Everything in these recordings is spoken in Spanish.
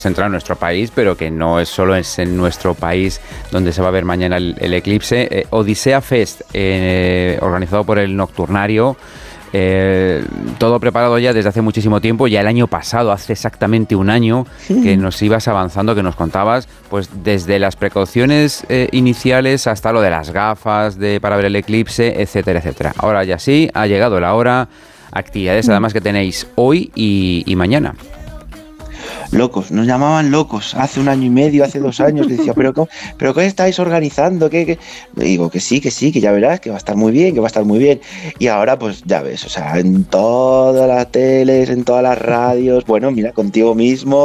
centrado en nuestro país, pero que no es solo en nuestro país donde se va a ver mañana el eclipse. Odisea Fest, organizado por el Nocturnario, todo preparado ya desde hace muchísimo tiempo. Ya el año pasado, hace exactamente un año, que nos ibas avanzando, que nos contabas, pues desde las precauciones iniciales hasta lo de las gafas para ver el eclipse, etcétera, etcétera. Ahora ya sí, ha llegado la hora. Actividades además que tenéis hoy y mañana. Locos, nos llamaban locos hace 1 año y medio, hace 2 años, que decía, pero ¿qué estáis organizando? ¿Qué? Digo que sí, que ya verás, que va a estar muy bien, que va a estar muy bien. Y ahora, pues ya ves, o sea, en todas las teles, en todas las radios, bueno, mira, contigo mismo,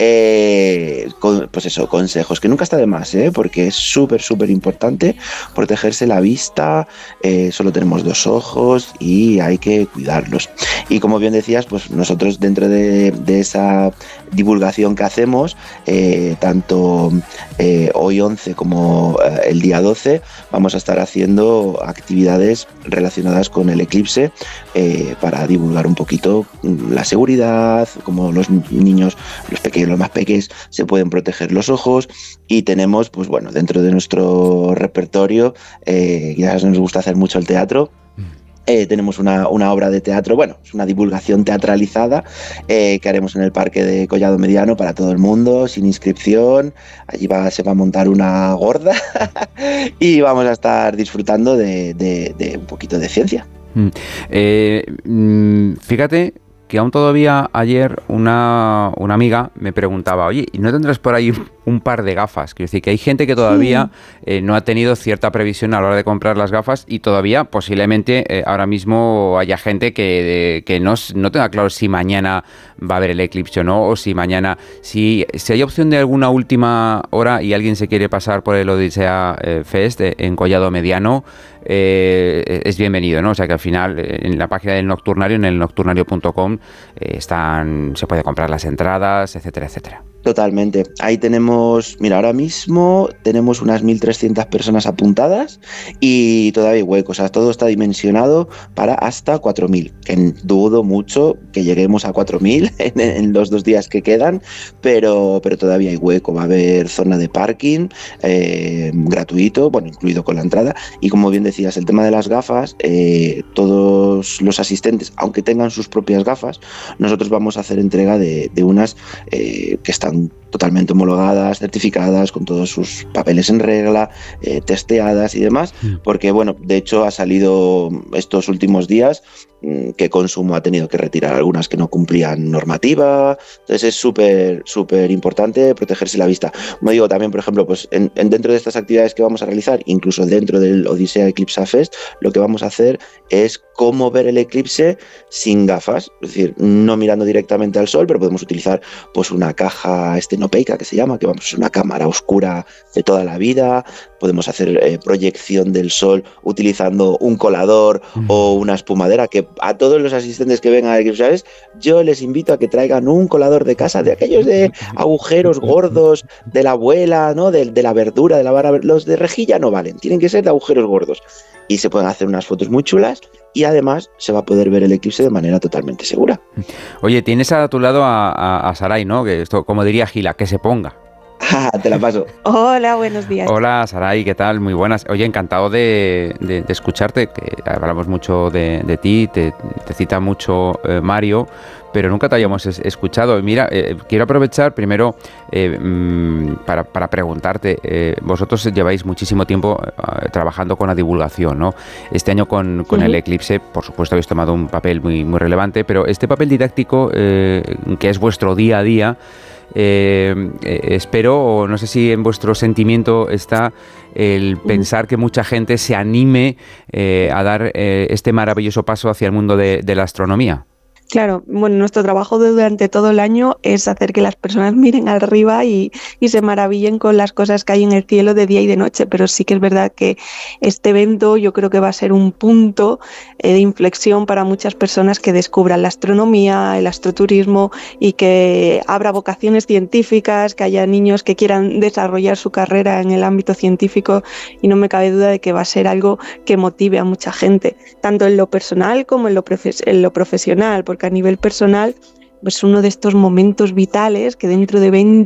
pues eso, consejos, que nunca está de más, porque es súper, súper importante protegerse la vista, solo tenemos 2 ojos y hay que cuidarlos. Y como bien decías, pues nosotros dentro de esa divulgación que hacemos, tanto hoy 11 como el día 12, vamos a estar haciendo actividades relacionadas con el eclipse para divulgar un poquito la seguridad, cómo los niños, los más pequeños, se pueden proteger los ojos. Y tenemos, pues bueno, dentro de nuestro repertorio, ya nos gusta hacer mucho el teatro. Tenemos una obra de teatro, bueno, es una divulgación teatralizada que haremos en el Parque de Collado Mediano para todo el mundo, sin inscripción. Allí se va a montar una gorda y vamos a estar disfrutando de un poquito de ciencia. Fíjate que aún todavía ayer una amiga me preguntaba, oye, ¿y no tendrás por ahí un par de gafas? Quiero decir que hay gente que todavía no ha tenido cierta previsión a la hora de comprar las gafas y todavía posiblemente ahora mismo haya gente que no tenga claro si mañana va a haber el eclipse o no, o si mañana, si hay opción de alguna última hora y alguien se quiere pasar por el Odisea Fest en Collado Mediano, es bienvenido, ¿no? O sea que al final en la página del Nocturnario, en el nocturnario.com, se puede comprar las entradas, etcétera, etcétera. Totalmente. Ahí tenemos, mira, ahora mismo tenemos unas 1.300 personas apuntadas y todavía hay huecos. O sea, todo está dimensionado para hasta 4.000. Dudo mucho que lleguemos a 4.000 en los 2 días que quedan, pero todavía hay hueco. Va a haber zona de parking gratuito, bueno, incluido con la entrada. Y como bien decías, el tema de las gafas, todos los asistentes, aunque tengan sus propias gafas, nosotros vamos a hacer entrega de unas que están totalmente homologadas, certificadas, con todos sus papeles en regla, testeadas y demás, porque bueno, de hecho ha salido estos últimos días que Consumo ha tenido que retirar algunas que no cumplían normativa. Entonces es súper, súper importante protegerse la vista. Como digo, también, por ejemplo, pues dentro de estas actividades que vamos a realizar, incluso dentro del Odisea Eclipse Fest, lo que vamos a hacer es cómo ver el eclipse sin gafas, es decir, no mirando directamente al sol, pero podemos utilizar pues una caja estenopeica que se llama, que vamos, es una cámara oscura de toda la vida. Podemos hacer proyección del sol utilizando un colador o una espumadera, que a todos los asistentes que vengan a Eclipse, yo les invito a que traigan un colador de casa, de aquellos de agujeros gordos de la abuela, ¿no? De la verdura, de la vara. Los de rejilla no valen, tienen que ser de agujeros gordos. Y se pueden hacer unas fotos muy chulas y además se va a poder ver el eclipse de manera totalmente segura. Oye, tienes a tu lado a Saray, ¿no? Que esto, como diría Gila, que se ponga. Te la paso. Hola, buenos días. Hola, Saray, ¿qué tal? Muy buenas. Oye, encantado de escucharte, que hablamos mucho de ti, te cita mucho Mario, pero nunca te habíamos escuchado. Mira, quiero aprovechar primero para preguntarte, vosotros lleváis muchísimo tiempo trabajando con la divulgación, ¿no? Este año con el eclipse, por supuesto, habéis tomado un papel muy, muy relevante, pero este papel didáctico, que es vuestro día a día, espero, o no sé si en vuestro sentimiento está el pensar que mucha gente se anime a dar este maravilloso paso hacia el mundo de la astronomía. Claro, bueno, nuestro trabajo durante todo el año es hacer que las personas miren arriba y se maravillen con las cosas que hay en el cielo de día y de noche, pero sí que es verdad que este evento yo creo que va a ser un punto de inflexión para muchas personas que descubran la astronomía, el astroturismo y que abra vocaciones científicas, que haya niños que quieran desarrollar su carrera en el ámbito científico, y no me cabe duda de que va a ser algo que motive a mucha gente, tanto en lo personal como en lo profesional, porque a nivel personal pues uno de estos momentos vitales que dentro de 20